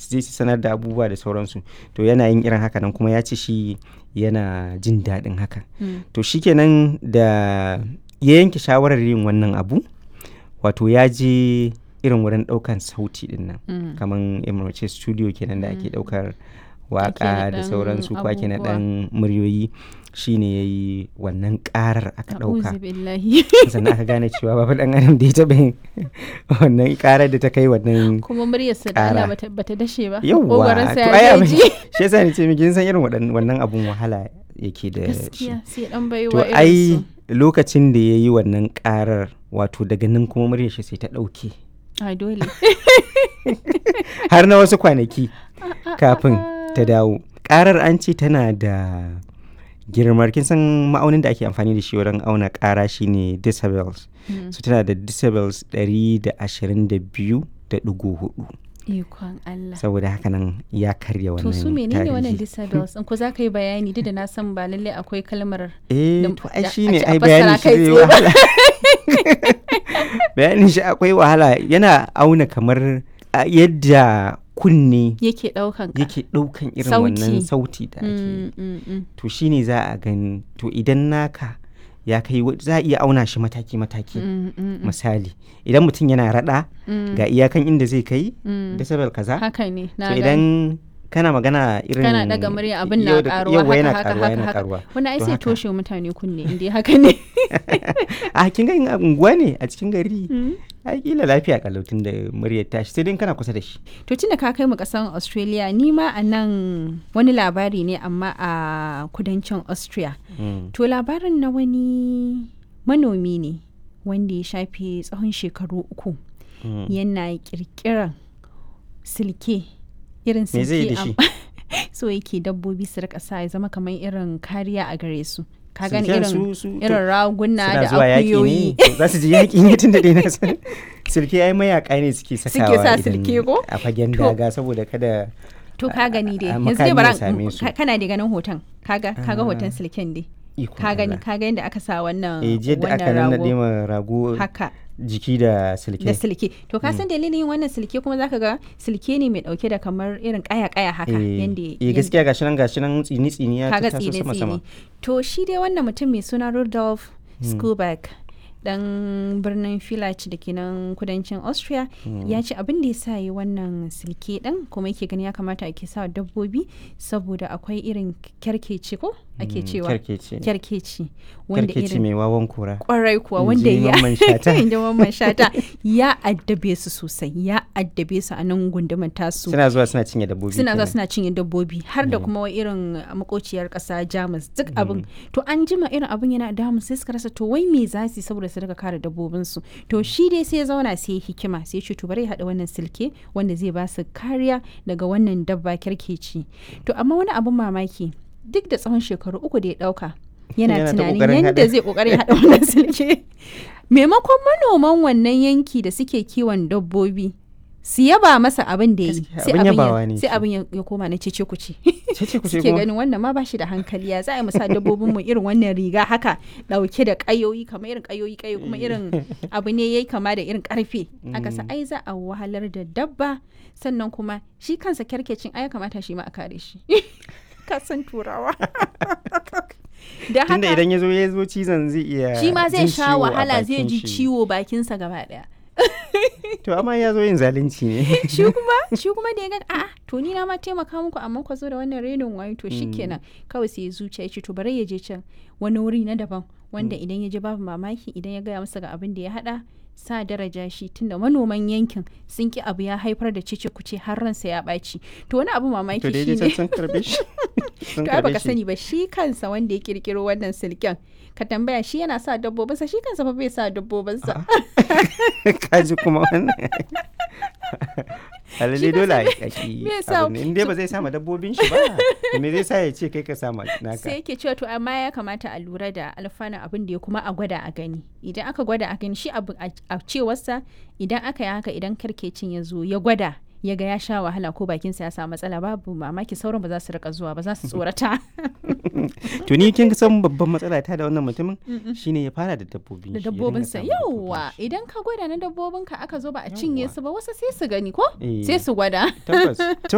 zai sanar da abubuwa da sauransu. To yana yin irin haka nan kuma ya ce shi yana jin daɗin haka. To shikenan da ya yanke shawarar yin wannan abu, wato ya je irin wurin ɗaukan sauti din nan kamar emirce studio kenan da ake ɗaukar waka da sauransu ko ake na ɗan muryoyi, shine ya yi wannan ƙarar aka ɗauka. Sannan aka gane cewa babu ɗan adam da ya taɓa yin wannan ƙarar da ta kai wannan kuma muryarsa da Allah bata dashe ba. Yawwa, to ai abin shi yasa ni ce miki san irin wannan abun wahala yake da shi. Gaskiya sai dan baiwa to irin ai su. lokacin da ya yi wannan ƙarar, wato daga nan kuma muryar shi sai ta ɗauke Ai dole. har na wasu kwanaki kafin ta dawo. Ƙarar an ce tana da girmar, kin san ma'aunin da ake amfani da shi wurin auna ƙara shine decibels. So tana da decibels 122.4. Ikon Allah. Saboda haka nan ya karya wannan To su menene wannan tarihi. decibels? In ko za ka yi bayani duk da na san ba lallai akwai kalmar To ai da shine a ai fassara bayanin shi kai zai tsaye ba. wahala. Bayanin shi akwai wahala, yana auna kamar yadda kunne yake ɗaukan ka. yake ɗaukan irin Sauti. wannan sauti da ake to shine za a gani. To idan naka ya kai za a iya auna shi mataki-mataki. Misali idan mutum yana rada ga iyakan inda zai kai decibel kaza. Haka ne, To na gani. idan kana magana irin Kana daga murya abin na yau da- karuwa yauwa yana haka karuwa haka yana haka. karuwa. Wani ai To sai haka. toshe mutane kunne inda haka ne. A kin ga in a unguwa ne a cikin gari ai kila lafiya kalautin da muryar tashi sai dai kana kusa da shi. To tunda ka kai mu kasan Australia, ni ma a nan wani labari ne amma a kudancin Austria. To labarin na wani manomi ne wanda ya shafe tsawon shekaru 3 yana kirkiran silke, irin Me zai yi da silke shi? so yake dabbobi su rika sa ya zama kamar irin kariya a gare su. Ka gani Silken irin su- irin raguna suna da zuwa yaƙi akuyoyi. ne. To za su je yaƙi ne tun da dai na san silke ai mayaka ne suke sakawa sa idan silke ko? a fagen To- daga saboda kada To ka gani dai. a Yanzu dai makami bara ya same su. kana da ganin hoton. Kaga hoton silken dai. ikon Ka gani Allah. yadda aka sa wannan Jiya da aka wannan nannaɗe rago. ma rago Haka jiki da silke. da silke. To ka san dalilin yin wannan silke kuma zaka ga silke ne mai dauke da kamar irin kaya haka yanda gaskiya gashi nan tsini ya kaga tattaso sama sama. To shi dai wannan mutum mai suna Rudolf Skuback dan birnin Village da ke nan kudancin Austria ya ce abin da ya sa yi wannan silke din kuma yake gani ya kamata ake sa dabbobi saboda akwai irin kyarkeci ko ake cewa kyarkeci wanda Kyarkeci mai wawan kura. kwarai kuwa In wanda ji ya Mamman Shata. in ji Mamman Shata ya addabe su sosai, ya addabe su a nan gundumar tasu. Suna zuwa suna cinye dabbobi. Suna zuwa kenan. suna cinye dabbobi har da kuma irin makociyar kasa Jamus duk abin. To an jima irin abin yana damun sai suka rasa to wai me za su yi saboda su daga kare dabbobinsu. To shi dai sai ya zauna sai ya hikima sai ya ce to bari ya haɗa wannan silke wanda zai ba su kariya daga wannan dabba kyarkeci. To amma wani abin mamaki duk da tsawon shekaru 3 da ya ɗauka yana Yana ta tunanin ƙoƙarin yadda haɗa. zai ƙoƙarin haɗa wannan silke. Maimakon manoman wannan yanki da suke kiwon dabbobi su yaba masa abin da ya yi Gaskiya, sai abin yabawa ne sai shi. abin ya koma na cece kuce. Cece kuce Suke kuma. ganin wannan ma bashi da hankali ya za a yi musa dabbobin mu irin wannan riga haka dauke da kayoyi kamar irin kayoyi kuma irin abu ne yayi kama da irin karfe aka sa ai za a wahalar da dabba sannan kuma shi kansa kyarkecin ai ya kamata shi ma a kare shi. Ka san turawa. Da Tunda haka idan ya zo cizon zai iya shi ma zai jin sha ciwo a wahala zai bakin ji shi. ciwo bakinsa gaba daya. To amma ya zo yin zalunci ne. shi kuma da ya ga a'a to ni na ma taimaka muku amma ku zo da wannan renin wayo to shikenan kawai sai ya zuciya ya ce to bari ya je can wani wuri na daban wanda idan ya je babu mamaki idan ya gaya masa ga abin da ya hada sa daraja shi tunda manoman yankin sun ki abu ya haifar da cece kuce har ransa ya ɓaci to wani abu mamaki To da ya je shine can sun karbe shi. Sun to ai karbe baka shi. sani ba shi kansa wanda ya kirkiro wannan silken ka tambaya shi yana sa dabbobinsa shi kansa fa bai sa dabbobinsa. Kaji kuma wannan. Alalle Shi dole a kansa yaki me yasa- abin nan. In dai ba zai sama dabbobin shi ba. To me zai sa ya ce kai ka sama naka. sai yake cewa to amma ya kamata a lura da alfanun abin da ya kuma a gwada a gani idan aka gwada a gani shi abu a cewarsa idan aka yi haka idan karkecin ya zo ya gwada ya ga ya sha wahala ko bakinsa ya samu matsala babu mamaki sauran ba za su rika zuwa ba za su tsorata. To ni kin san babban matsala ta da wannan mutumin shine ya fara da dabbobin Da shi, ya dinga dabbobinsa samun dabbobin yauwa shi. idan ka gwada na dabbobinka aka zo ba a cinye Yawwa. su ba wasu sai su gani ko Eh. sai su gwada. Tabbas.